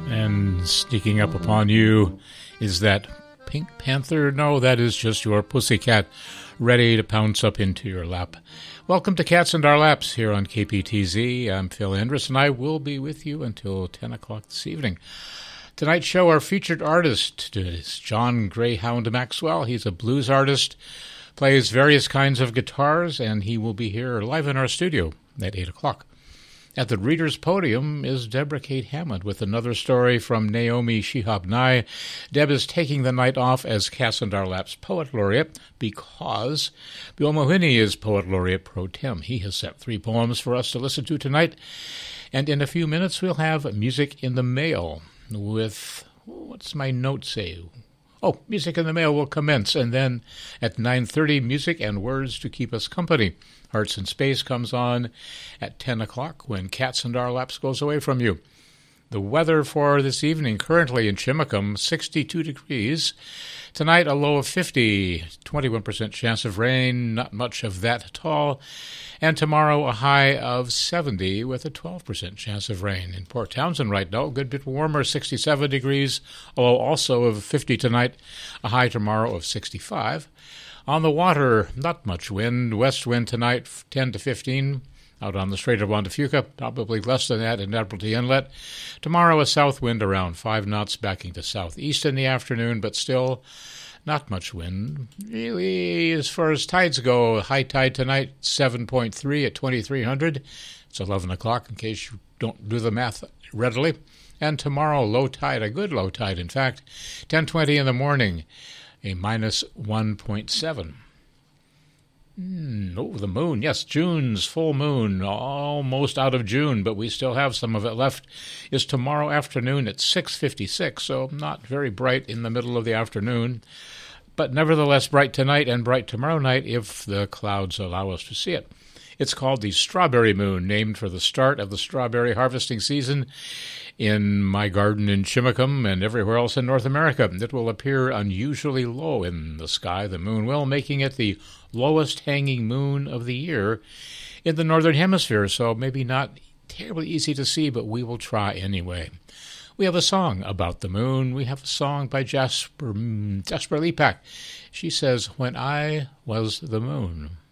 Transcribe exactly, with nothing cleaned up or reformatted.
And sneaking up upon you is that Pink Panther? No, that is just your pussycat ready to pounce up into your lap. Welcome to Cats and Our Laps here on K P T Z. I'm Phil Andrus, and I will be with you until ten o'clock this evening. Tonight's show, our featured artist is John Greyhound Maxwell. He's a blues artist, plays various kinds of guitars, and he will be here live in our studio at eight o'clock. At the reader's podium is Deborah Kate Hammond with another story from Naomi Shihab Nye. Deb is taking the night off as Cats and Our Laps Poet Laureate because Bill Mohini is Poet Laureate Pro Tem. He has set three poems for us to listen to tonight. And in a few minutes, we'll have Music in the Mail with, what's my note say? Oh, Music in the Mail will commence, and then at nine thirty, Music and Words to Keep Us Company. Hearts in Space comes on at ten o'clock when Cats and Our Laps goes away from you. The weather for this evening, currently in Chimacum, sixty-two degrees. Tonight, a low of fifty, twenty-one percent chance of rain, not much of that at all. And tomorrow, a high of seventy with a twelve percent chance of rain. In Port Townsend right now, a good bit warmer, sixty-seven degrees, a low also of fifty tonight, a high tomorrow of sixty-five. On the water, not much wind. West wind tonight, ten to fifteen. Out on the Strait of Juan de Fuca, probably less than that in Admiralty Inlet. Tomorrow, a south wind around five knots, backing to southeast in the afternoon, but still not much wind. Really, as far as tides go, high tide tonight, seven point three at twenty-three hundred. It's eleven o'clock, in case you don't do the math readily. And tomorrow, low tide, a good low tide, in fact, ten twenty in the morning, a minus one point seven. Mm, oh, the moon. Yes, June's full moon, almost out of June, but we still have some of it left, is tomorrow afternoon at six fifty-six, so not very bright in the middle of the afternoon, but nevertheless bright tonight and bright tomorrow night if the clouds allow us to see it. It's called the Strawberry Moon, named for the start of the strawberry harvesting season in my garden in Chimacum and everywhere else in North America. It will appear unusually low in the sky, the moon will, making it the lowest hanging moon of the year in the Northern Hemisphere, so maybe not terribly easy to see, but we will try anyway. We have a song about the moon. We have a song by Jasper, Jasper Lepak. She says, When I Was the Moon.